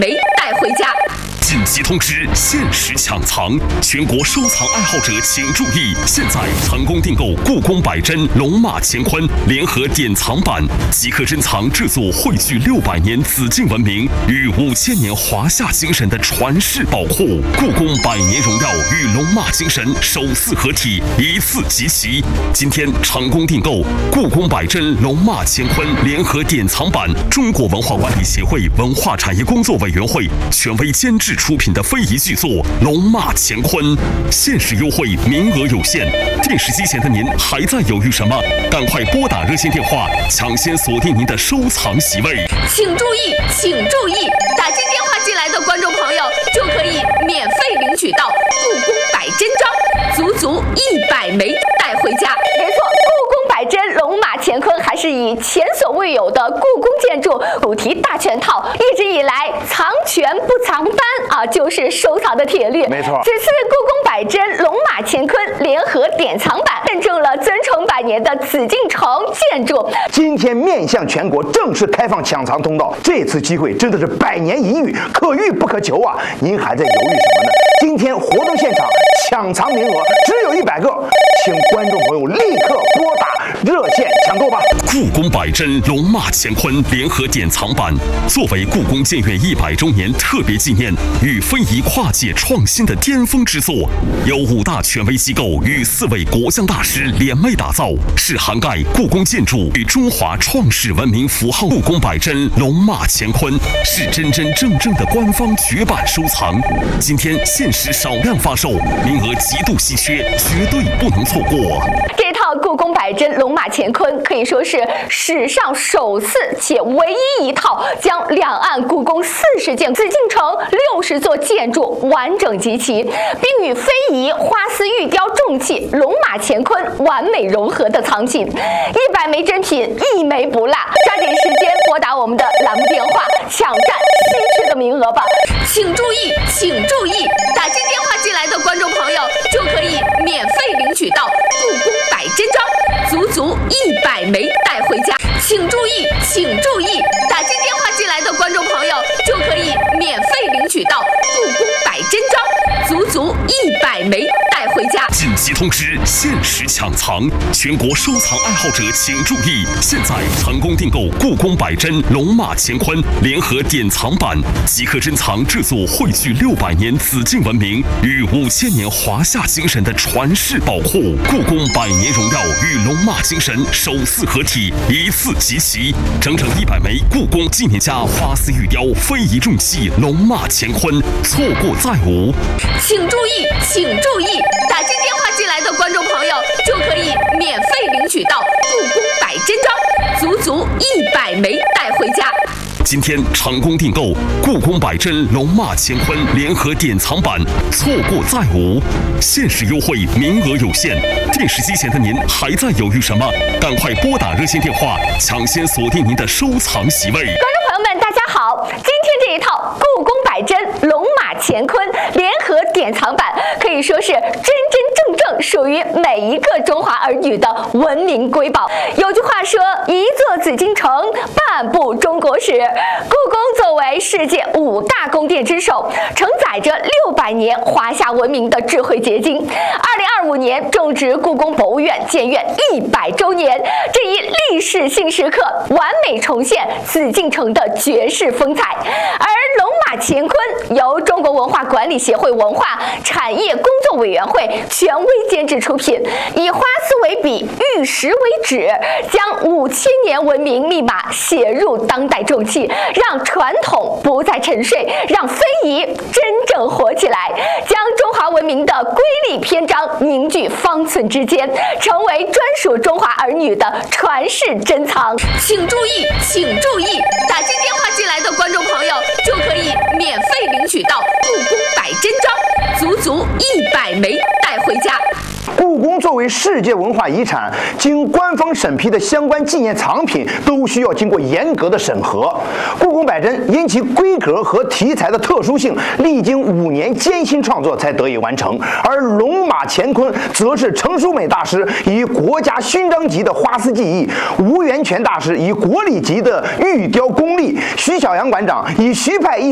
没带回家。 紧急通知：限时抢藏，全国收藏爱好者请注意！现在成功订购故宫百珍龙马乾坤联合典藏版，即刻珍藏这座汇聚600年紫禁文明与5000年华夏精神的传世宝库。故宫100年荣耀与龙马精神首次合体，一次集齐。今天成功订购故宫百珍龙马乾坤联合典藏版，中国文化管理协会文化产业工作委员会权威监制出品的非遗巨作《龙马乾坤》，限时优惠，名额有限。电视机前的您还在犹豫什么？赶快拨打热线电话，抢先锁定您的收藏席位。 请注意，请注意！打进电话进来的观众朋友就可以免费领取到故宫百珍装，足足100枚带回家。 没错，故宫百珍龙马乾坤还是以前所未有的故宫建筑主题大全套，一直以来藏全不藏单啊，就是收藏的铁律。 没错， 此次故宫百珍龙马乾坤联合典藏版认证了尊崇100年的紫禁城建筑。 今天面向全国正式开放抢藏通道，这次机会真的是100年一遇，可遇不可求啊！您还在犹豫什么呢？今天活动现场抢藏名额只有100个，请观众朋友立刻拨打热线抢购吧！ 故宫百珍龙马乾坤联合典藏版作为故宫建院100周年特别纪念与非遗跨界创新的巅峰之作，由5大权威机构与4位国将大师联袂打造，是涵盖故宫建筑与中华创世文明符号。故宫百珍龙马乾坤是真真正正的官方绝版收藏，今天限时少量发售，名额极度稀缺，绝对不能错过。 这套故宫百珍龙马乾坤可以说是史上首次且唯一一套将两岸故宫40件、紫禁城60座建筑完整集齐，并与非遗、花丝、玉雕、重器、龙马乾坤完美融合的藏品。100枚珍品，一枚不落，抓紧时间拨打我们的栏目电话，抢占稀缺的名额吧！ 请注意，请注意！打进电话进来的观众朋友就可以免费领取到故宫百珍装，足足100枚带回家。请注意，请注意！打进电话进来的观众朋友就可以免费领取到故宫百珍装，足足100枚带回家。 紧急通知：限时抢藏，全国收藏爱好者请注意！现在成功订购故宫百珍龙马乾坤联合典藏版，即刻珍藏这座汇聚600年紫禁文明与5000年华夏精神的传世宝库。故宫100年荣耀与龙马精神首次合体，一次集齐，整整100枚故宫纪念家花丝玉雕非遗重器龙马乾坤，错过再无。 请注意，请注意！打进电话进来的观众朋友就可以免费领取到故宫百珍装，足足100枚带回家。 今天成功订购故宫百珍龙马乾坤联合典藏版，错过再无。限时优惠，名额有限。电视机前的您还在犹豫什么？赶快拨打热线电话，抢先锁定您的收藏席位。 观众朋友们，大家好！今天这一套故宫百珍龙马乾坤联合典藏版可以说是真真正正属于每一个中华儿女的文明瑰宝。有句话说，一座紫禁城，半部中国史。故宫作为世界5大宫殿之首，承载着600年华夏文明的智慧结晶。2025年正值故宫博物院建院100周年，这一历史性时刻完美重现紫禁城的绝世风采。而龙马乾坤由中国文化管理协会文化产业工作委员会权威监制出品，以花丝为笔，玉石为纸，将5000年文明密码写入当代重器，让传统不再沉睡，让非遗真正活起来，将中华文明的瑰丽篇章凝聚方寸之间，成为专属中华儿女的传世珍藏。 请注意，请注意！打进电话进来的观众朋友就可以免费领取到故宫百珍装，足足100枚带回家。 故宫作为世界文化遗产，经官方审批的相关纪念藏品都需要经过严格的审核。故宫百珍因其规格和题材的特殊性，历经5年艰辛创作才得以完成。而龙马乾坤则是程淑美大师以国家勋章级的花丝技艺，吴源泉大师以国礼级的玉雕功力，徐小阳馆长以徐派